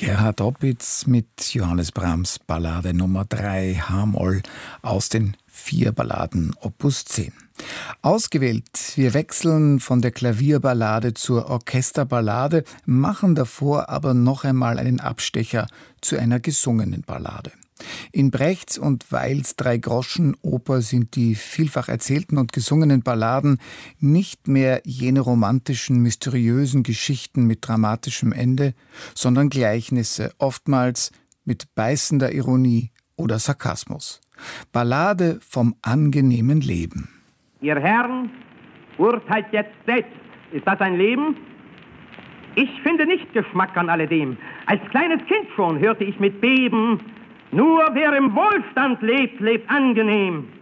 Gerhard Opitz mit Johannes Brahms Ballade Nummer 3 H-Moll aus den 4 Balladen Opus 10. Ausgewählt, wir wechseln von der Klavierballade zur Orchesterballade, machen davor aber noch einmal einen Abstecher zu einer gesungenen Ballade. In Brechts und Weils Dreigroschenoper sind die vielfach erzählten und gesungenen Balladen nicht mehr jene romantischen, mysteriösen Geschichten mit dramatischem Ende, sondern Gleichnisse, oftmals mit beißender Ironie oder Sarkasmus. Ballade vom angenehmen Leben. Ihr Herren, urteilt jetzt selbst. Ist das ein Leben? Ich finde nicht Geschmack an alledem. Als kleines Kind schon hörte ich mit Beben: Nur wer im Wohlstand lebt, lebt angenehm.